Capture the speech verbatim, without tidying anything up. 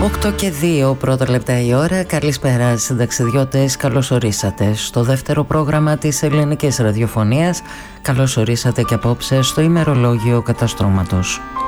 οκτώ και δύο πρώτα λεπτά η ώρα. Καλησπέρα συνταξιδιώτες, καλώς ορίσατε στο δεύτερο πρόγραμμα της ελληνικής ραδιοφωνίας. Καλώς ορίσατε και απόψε στο ημερολόγιο καταστρώματος.